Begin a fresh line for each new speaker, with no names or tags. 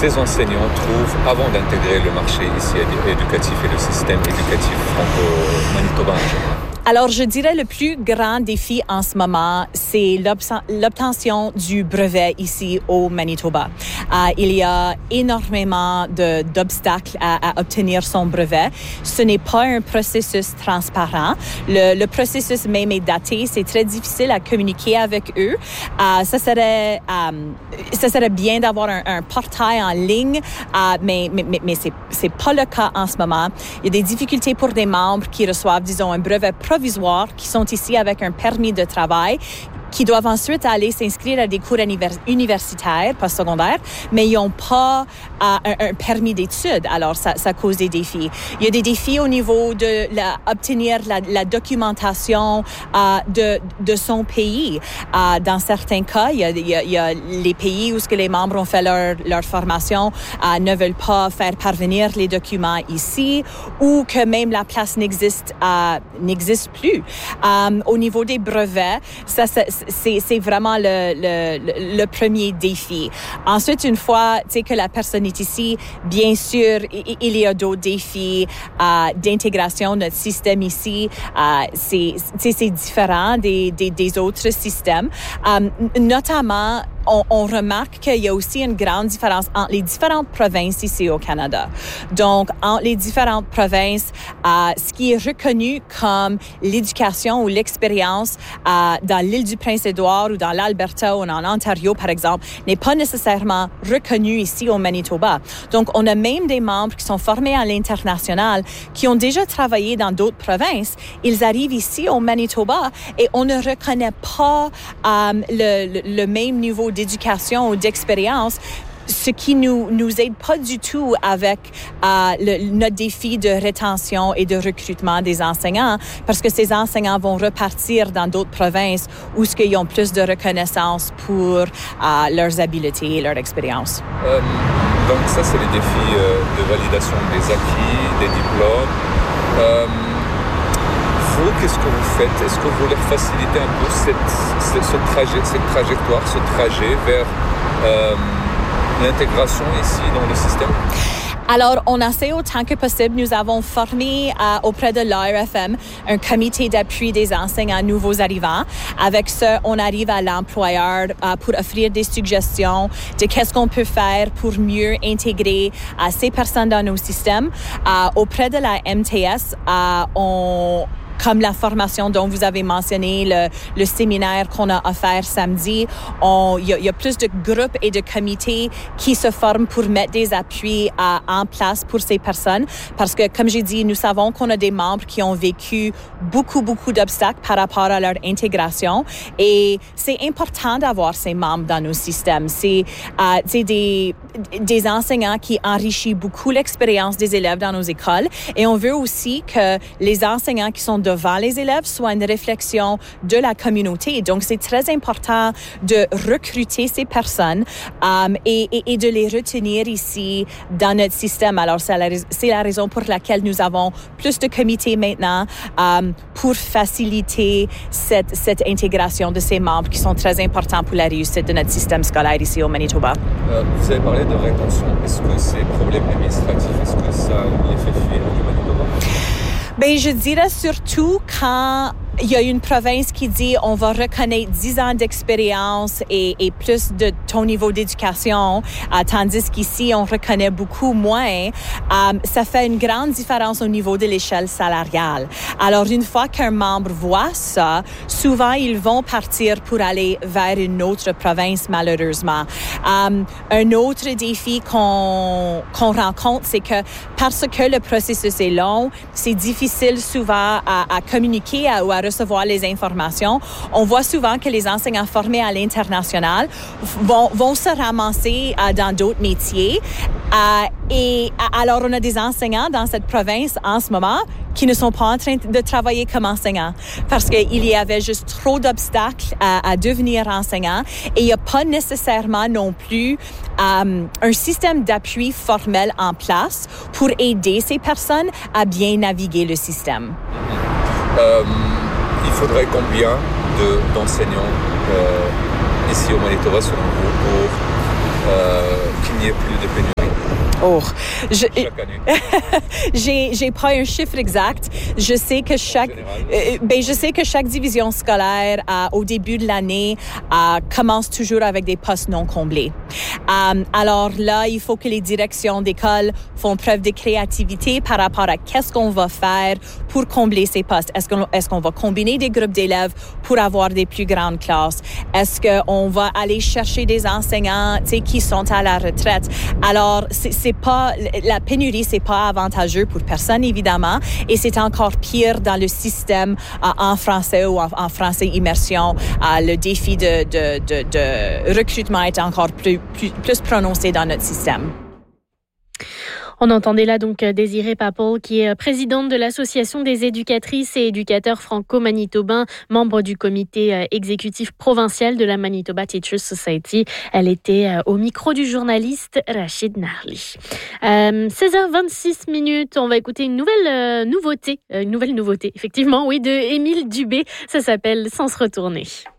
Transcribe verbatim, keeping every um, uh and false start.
ces enseignants trouvent avant d'intégrer le marché ici éducatif et le système éducatif franco-manitobain en général?
Alors, je dirais le plus grand défi en ce moment, c'est l'obtention du brevet ici au Manitoba. Euh, il y a énormément de, d'obstacles à, à obtenir son brevet. Ce n'est pas un processus transparent. Le, le processus même est daté. C'est très difficile à communiquer avec eux. Euh, ça serait, euh, ça serait bien d'avoir un, un portail en ligne, euh, mais, mais, mais, mais c'est, c'est pas le cas en ce moment. Il y a des difficultés pour des membres qui reçoivent, disons, un brevet provisoires qui sont ici avec un permis de travail, qui doivent ensuite aller s'inscrire à des cours univers- universitaires, postsecondaires, mais ils n'ont pas euh, un, un permis d'études. Alors, ça, ça cause des défis. Il y a des défis au niveau de la, obtenir la, la documentation euh, de, de son pays. Euh, dans certains cas, il y, a, il, y a, il y a les pays où ce que les membres ont fait leur, leur formation euh, ne veulent pas faire parvenir les documents ici, ou que même la place n'existe, euh, n'existe plus. Euh, au niveau des brevets, ça, ça C'est, c'est vraiment le, le, le premier défi. Ensuite, une fois tu sais, que la personne est ici, bien sûr, il, il y a d'autres défis euh, d'intégration. Notre système ici, euh, c'est, tu sais, c'est différent des, des, des autres systèmes. Euh, notamment, On, on remarque qu'il y a aussi une grande différence entre les différentes provinces ici au Canada. Donc, entre les différentes provinces, euh, ce qui est reconnu comme l'éducation ou l'expérience euh, dans l'île du Prince-Édouard ou dans l'Alberta ou en Ontario, par exemple, n'est pas nécessairement reconnu ici au Manitoba. Donc, on a même des membres qui sont formés à l'international, qui ont déjà travaillé dans d'autres provinces. Ils arrivent ici au Manitoba et on ne reconnaît pas euh, le, le, le même niveau d'éducation ou d'expérience, ce qui nous nous aide pas du tout avec euh, le, notre défi de rétention et de recrutement des enseignants, parce que ces enseignants vont repartir dans d'autres provinces où ce qu'ils ont plus de reconnaissance pour euh, leurs habiletés et leur expérience.
Euh, donc ça, c'est les défis euh, de validation des acquis, des diplômes. Euh, Vous, qu'est-ce que vous faites? Est-ce que vous leur facilitez un peu cette, ce, ce trajet, cette trajectoire, ce trajet vers euh, l'intégration ici dans le système?
Alors, on essaie autant que possible. Nous avons formé euh, auprès de l'A R F M un comité d'appui des enseignants nouveaux arrivants. Avec ça, on arrive à l'employeur euh, pour offrir des suggestions de qu'est-ce qu'on peut faire pour mieux intégrer euh, ces personnes dans nos systèmes. Euh, auprès de la M T S, euh, on comme la formation dont vous avez mentionné, le, le séminaire qu'on a offert samedi, il y, y a plus de groupes et de comités qui se forment pour mettre des appuis à, en place pour ces personnes. Parce que, comme j'ai dit, nous savons qu'on a des membres qui ont vécu beaucoup, beaucoup d'obstacles par rapport à leur intégration. Et c'est important d'avoir ces membres dans nos systèmes. C'est, euh, c'est des, des enseignants qui enrichissent beaucoup l'expérience des élèves dans nos écoles. Et on veut aussi que les enseignants qui sont devant les élèves soit une réflexion de la communauté. Donc, c'est très important de recruter ces personnes um, et, et, et de les retenir ici dans notre système. Alors, c'est la, c'est la raison pour laquelle nous avons plus de comités maintenant um, pour faciliter cette, cette intégration de ces membres qui sont très importants pour la réussite de notre système scolaire ici au Manitoba.
Euh, vous avez parlé de rétention. Est-ce que ces problèmes administratifs, est-ce que ça les fait fuir du Manitoba?
Ben, je dirais surtout quand il y a une province qui dit on va reconnaître dix ans d'expérience et, et plus de ton niveau d'éducation, euh, tandis qu'ici, on reconnaît beaucoup moins. Euh, ça fait une grande différence au niveau de l'échelle salariale. Alors, une fois qu'un membre voit ça, souvent, ils vont partir pour aller vers une autre province, malheureusement. Euh, un autre défi qu'on, qu'on rencontre, c'est que parce que le processus est long, c'est difficile souvent à, à communiquer à, ou à recevoir les informations. On voit souvent que les enseignants formés à l'international vont, vont se ramasser euh, dans d'autres métiers. Euh, et alors, on a des enseignants dans cette province en ce moment qui ne sont pas en train de travailler comme enseignants parce qu'il y avait juste trop d'obstacles à, à devenir enseignant et il n'y a pas nécessairement non plus euh, un système d'appui formel en place pour aider ces personnes à bien naviguer le système.
Euh, il faudrait combien de, d'enseignants euh, ici au Manitoba selon vous pour euh, qu'il n'y ait plus de pénurie?
Oh, je,
chaque année?
j'ai, j'ai pas un chiffre exact. Je sais que chaque, euh, ben je sais que chaque division scolaire euh, au début de l'année euh, commence toujours avec des postes non comblés. Euh, alors là, il faut que les directions d'école font preuve de créativité par rapport à qu'est-ce qu'on va faire pour combler ces postes. Est-ce qu'on, est-ce qu'on va combiner des groupes d'élèves pour avoir des plus grandes classes? Est-ce qu'on va aller chercher des enseignants, tu sais, qui sont à la retraite? Alors, c'est, c'est pas, la pénurie, c'est pas avantageux pour personne, évidemment, et c'est encore pire dans le système euh, en français ou en, en français immersion. Euh, le défi de, de, de, de recrutement est encore plus, plus, plus prononcé dans notre système.
On entendait là donc Désirée Papel, qui est présidente de l'Association des éducatrices et éducateurs franco-manitobains, membre du comité exécutif provincial de la Manitoba Teachers Society. Elle était au micro du journaliste Rachid Narli. Euh, seize heures vingt-six minutes, on va écouter une nouvelle euh, nouveauté, euh, une nouvelle nouveauté, effectivement, oui, de Émile Dubé. Ça s'appelle Sans se retourner.